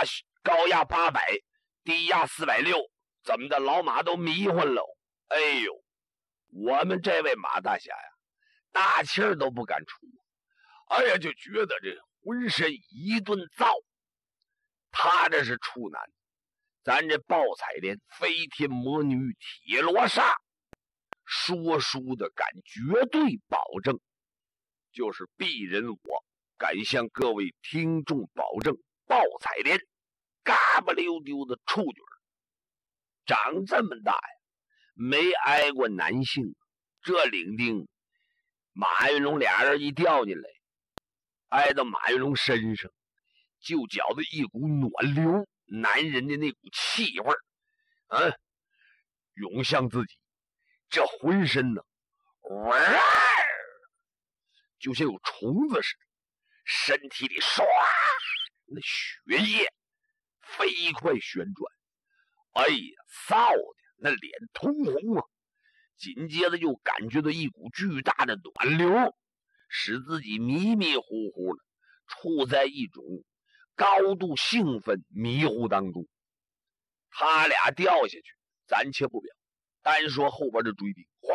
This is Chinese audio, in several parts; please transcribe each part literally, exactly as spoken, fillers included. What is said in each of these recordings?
高压八百，低压四百六，怎么的，老马都迷混了。哎呦，我们这位马大侠呀，大气儿都不敢出，哎呀，就觉得这浑身一顿燥。他这是处男，咱这鲍彩莲飞天魔女铁罗刹，说书的敢绝对保证，就是鄙人我敢向各位听众保证，鲍彩莲嘎巴溜丢的处女，长这么大呀，没挨过男性。这领丁马云龙俩人一掉进来，挨到马云龙身上，就觉得一股暖流，男人的那股气味啊，涌向自己，这浑身呢，哇，就像有虫子似的，身体里唰，那血液飞快旋转，哎呀，臊的那脸通红啊！紧接着又感觉到一股巨大的暖流，使自己迷迷糊糊的处在一种高度兴奋迷糊当中。他俩掉下去暂且不表，单说后边的追兵，哗，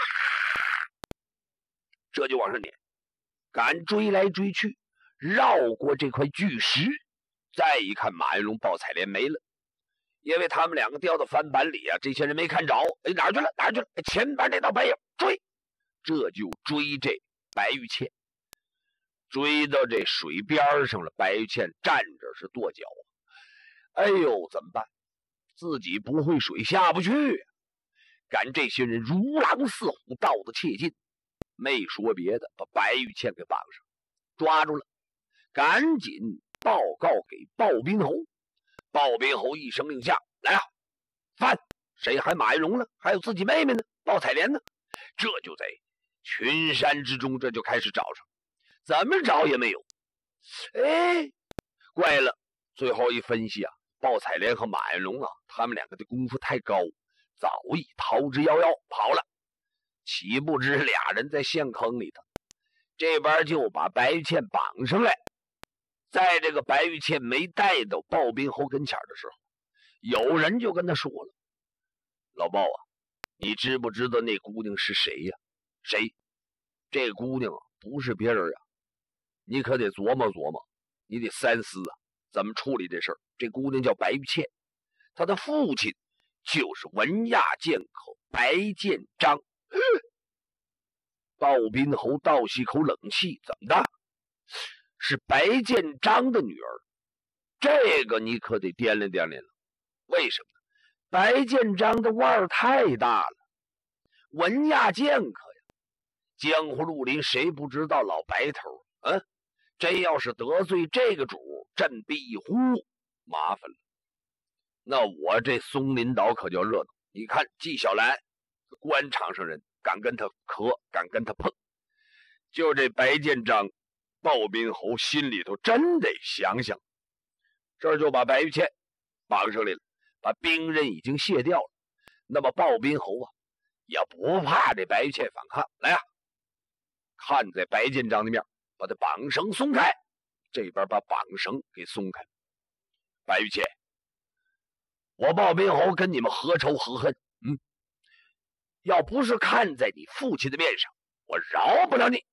这就往上撵，敢追来追去，绕过这块巨石。再一看，马云龙、鲍彩莲没了，因为他们两个掉到翻板里啊，这些人没看着，哎，哪儿去了？哪儿去了？前边那道白影追，这就追这白玉倩，追到这水边上了。白玉倩站着是跺脚，哎呦，怎么办？自己不会水，下不去啊！赶这些人如狼似虎，到得切近，没说别的，把白玉倩给绑上，抓住了，赶紧报告给鲍宾侯。鲍宾侯一声令下，来啊，翻！谁还马云龙呢？还有自己妹妹呢，鲍彩莲呢？这就在群山之中，这就开始找上，怎么找也没有。哎，怪了！最后一分析啊，鲍彩莲和马云龙啊，他们两个的功夫太高，早已逃之夭夭跑了。岂不知俩人在陷坑里头，这边就把白玉倩绑上来。在这个白玉倩没带到鲍宾侯跟前的时候，有人就跟他说了：“老鲍啊，你知不知道那姑娘是谁呀？谁？这姑娘啊，不是别人啊，你可得琢磨琢磨，你得三思啊，怎么处理这事儿？这姑娘叫白玉倩，她的父亲就是文亚剑客白建章。”鲍宾侯倒吸口冷气，怎么的？是白建章的女儿，这个你可得掂量掂量了。为什么？白建章的腕儿太大了，文亚剑客呀，江湖绿林谁不知道老白头？嗯，真要是得罪这个主，振臂一呼，麻烦了。那我这松林岛可叫热闹。你看纪晓岚，官场上人敢跟他磕，敢跟他碰，就这白建章。鲍宾侯心里头真得想想，这就把白玉倩绑上来了，把兵刃已经卸掉了。那么鲍宾侯啊，也不怕这白玉倩反抗，来啊，看在白建章的面，把他绑绳松开。这边把绑绳给松开。白玉倩，我鲍宾侯跟你们何仇何恨？嗯，要不是看在你父亲的面上，我饶不了你。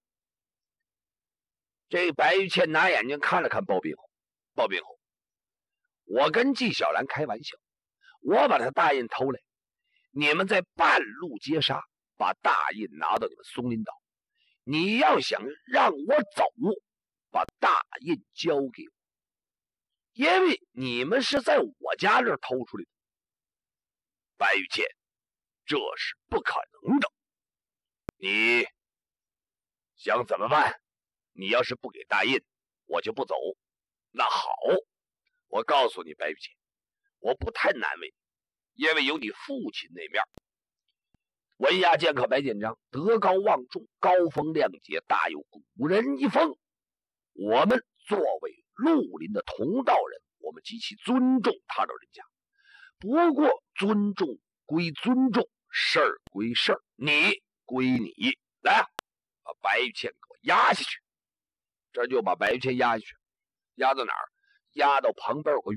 这白玉倩拿眼睛看了看鲍宾侯，鲍宾侯，我跟纪晓岚开玩笑，我把他大印偷来，你们在半路截杀，把大印拿到你们松林岛。你要想让我走，把大印交给我，因为你们是在我家这儿偷出来的。白玉倩，这是不可能的，你想怎么办？你要是不给大印，我就不走。那好，我告诉你，白玉倩，我不太难为你，因为有你父亲那面。文亚剑客白建章德高望重，高风亮节，大有古人一风。我们作为绿林的同道人，我们极其尊重他老人家。不过尊重归尊重，事儿归事儿，你归你。来啊，把白玉倩给我压下去。这就把白玉倩压下去，压到哪儿？压到旁边有个